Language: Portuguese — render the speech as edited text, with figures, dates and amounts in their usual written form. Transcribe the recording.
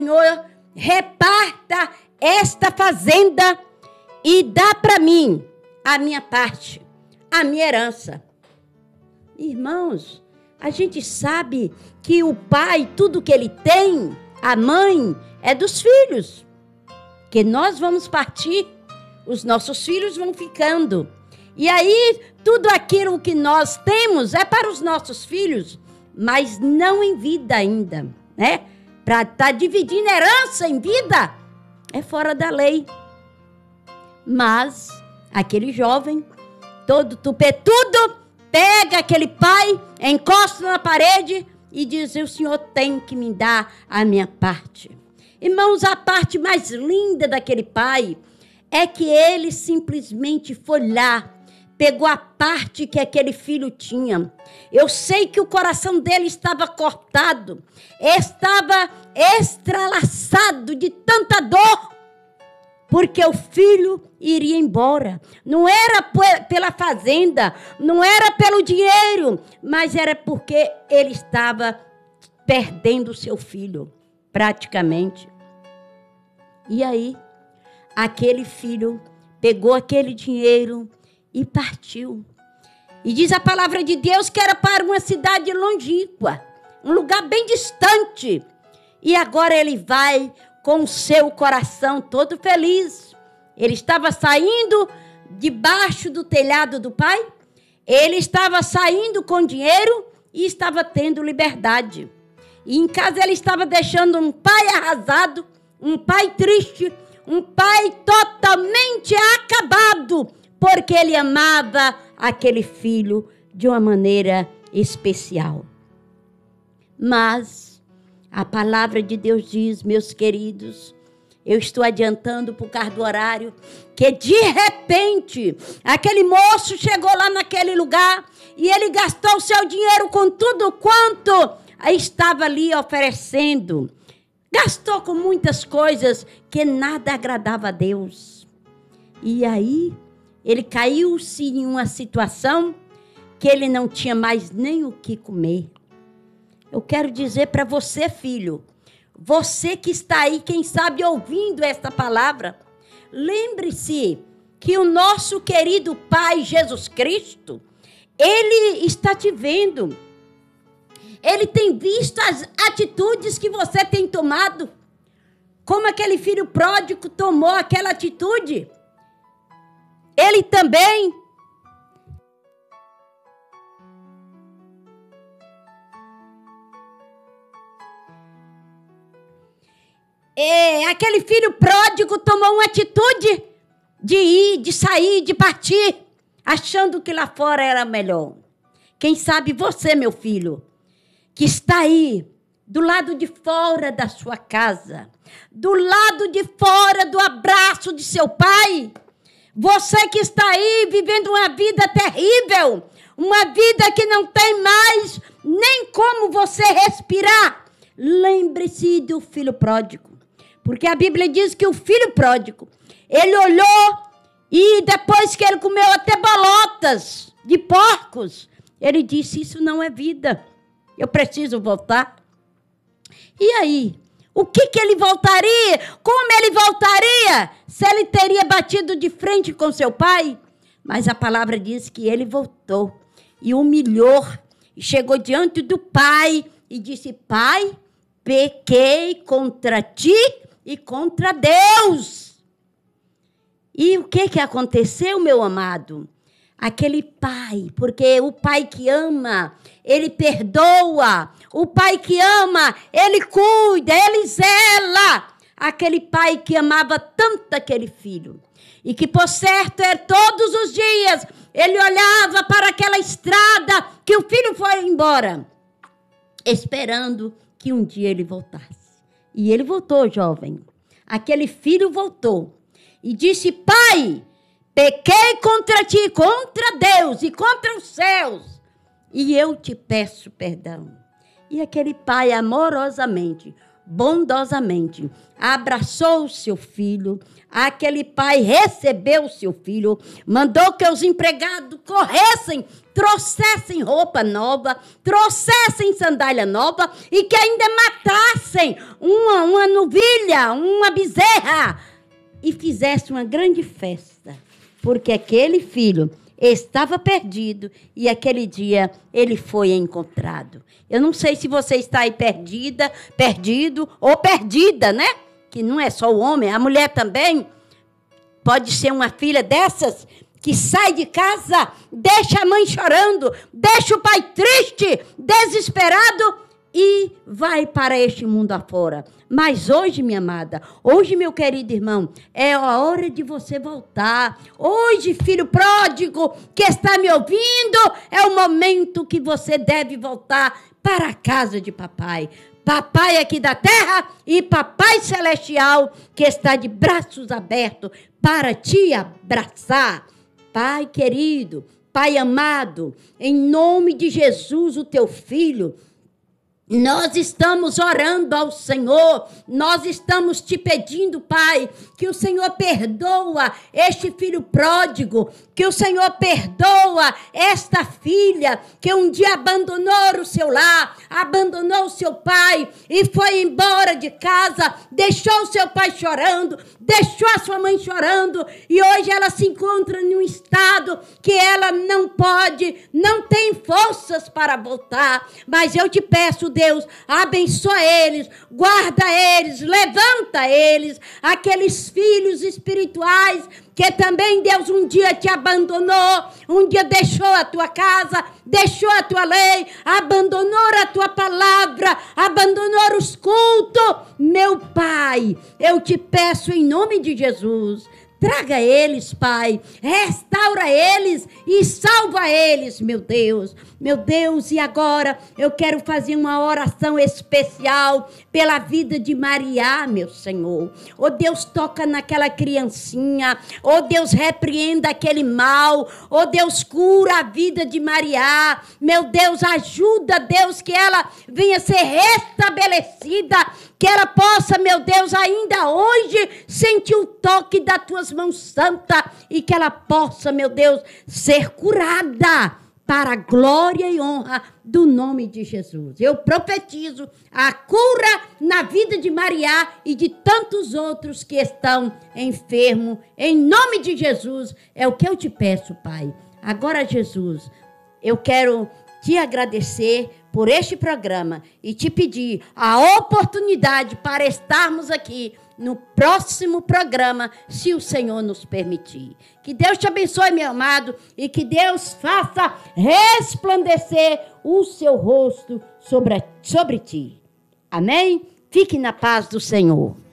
Senhor, reparta esta fazenda e dá para mim a minha parte, a minha herança. Irmãos, a gente sabe que o pai, tudo que ele tem, a mãe, é dos filhos. Que nós vamos partir, os nossos filhos vão ficando. E aí, tudo aquilo que nós temos é para os nossos filhos, mas não em vida ainda, né? Para estar dividindo herança em vida, é fora da lei. Mas aquele jovem, todo tupetudo, pega aquele pai, encosta na parede e diz: o senhor tem que me dar a minha parte. Irmãos, a parte mais linda daquele pai é que ele simplesmente foi lá, pegou a parte que aquele filho tinha. Eu sei que o coração dele estava cortado, estava estralaçado de tanta dor, porque o filho iria embora. Não era pela fazenda, não era pelo dinheiro, mas era porque ele estava perdendo o seu filho, praticamente. E aí, aquele filho pegou aquele dinheiro e partiu. E diz a palavra de Deus que era para uma cidade longínqua, um lugar bem distante. E agora ele vai com o seu coração todo feliz. Ele estava saindo debaixo do telhado do pai, ele estava saindo com dinheiro e estava tendo liberdade. E em casa ele estava deixando um pai arrasado, um pai triste, um pai totalmente acabado, porque ele amava aquele filho de uma maneira especial. Mas a palavra de Deus diz, meus queridos, eu estou adiantando por causa do horário, que de repente aquele moço chegou lá naquele lugar e ele gastou o seu dinheiro com tudo quanto estava ali oferecendo. Gastou com muitas coisas que nada agradava a Deus. E aí ele caiu-se em uma situação que ele não tinha mais nem o que comer. Eu quero dizer para você, filho, você que está aí, quem sabe, ouvindo esta palavra, lembre-se que o nosso querido Pai Jesus Cristo, Ele está te vendo. Ele tem visto as atitudes que você tem tomado. Como aquele filho pródigo tomou aquela atitude. Ele também. Aquele filho pródigo tomou uma atitude de ir, de sair, de partir, achando que lá fora era melhor. Quem sabe você, meu filho, que está aí, do lado de fora da sua casa, do lado de fora do abraço de seu pai, você que está aí vivendo uma vida terrível, uma vida que não tem mais nem como você respirar, lembre-se do filho pródigo. Porque a Bíblia diz que o filho pródigo, ele olhou e depois que ele comeu até bolotas de porcos, ele disse, isso não é vida, eu preciso voltar. E aí, o que ele voltaria? Como ele voltaria se ele teria batido de frente com seu pai? Mas a palavra diz que ele voltou e humilhou, e chegou diante do pai e disse, pai, pequei contra ti e contra Deus. E o que aconteceu, meu amado? Aquele pai, porque o pai que ama, ele perdoa. O pai que ama, ele cuida, ele zela. Aquele pai que amava tanto aquele filho. E que, por certo, todos os dias, ele olhava para aquela estrada que o filho foi embora, esperando que um dia ele voltasse. E ele voltou, jovem. Aquele filho voltou e disse, pai, pequei contra ti, contra Deus e contra os céus, e eu te peço perdão. E aquele pai amorosamente bondosamente, abraçou o seu filho. Aquele pai recebeu o seu filho, mandou que os empregados corressem, trouxessem roupa nova, trouxessem sandália nova e que ainda matassem uma novilha, uma bezerra e fizessem uma grande festa, porque aquele filho estava perdido e aquele dia ele foi encontrado. Eu não sei se você está aí perdido ou perdida, né? Que não é só o homem, a mulher também. Pode ser uma filha dessas que sai de casa, deixa a mãe chorando, deixa o pai triste, desesperado e vai para este mundo afora. Mas hoje, minha amada, hoje, meu querido irmão, é a hora de você voltar. Hoje, filho pródigo que está me ouvindo, é o momento que você deve voltar para a casa de papai. Papai aqui da terra e papai celestial que está de braços abertos para te abraçar. Pai querido, pai amado, em nome de Jesus, o teu filho, nós estamos orando ao Senhor, nós estamos te pedindo, Pai, que o Senhor perdoa este filho pródigo, que o Senhor perdoa esta filha que um dia abandonou o seu lar, abandonou o seu pai e foi embora de casa, deixou o seu pai chorando, deixou a sua mãe chorando e hoje ela se encontra em um estado que ela não pode, não tem forças para voltar. Mas eu te peço, Deus, abençoa eles, guarda eles, levanta eles, aqueles filhos espirituais que também Deus um dia te abandonou, um dia deixou a tua casa, deixou a tua lei, abandonou a tua palavra, abandonou os cultos. Meu Pai, eu te peço em nome de Jesus, traga eles, Pai, restaura eles e salva eles, meu Deus. Meu Deus, e agora eu quero fazer uma oração especial pela vida de Maria, meu Senhor. Oh Deus, toca naquela criancinha. Oh Deus, repreenda aquele mal. Oh Deus, cura a vida de Maria. Meu Deus, ajuda, Deus, que ela venha ser restabelecida, que ela possa, meu Deus, ainda hoje sentir o toque das tuas mãos santas e que ela possa, meu Deus, ser curada para a glória e honra do nome de Jesus. Eu profetizo a cura na vida de Maria e de tantos outros que estão enfermos. Em nome de Jesus, é o que eu te peço, Pai. Agora, Jesus, eu quero te agradecer por este programa e te pedir a oportunidade para estarmos aqui no próximo programa, se o Senhor nos permitir. Que Deus te abençoe, meu amado, e que Deus faça resplandecer o seu rosto sobre ti. Amém? Fique na paz do Senhor.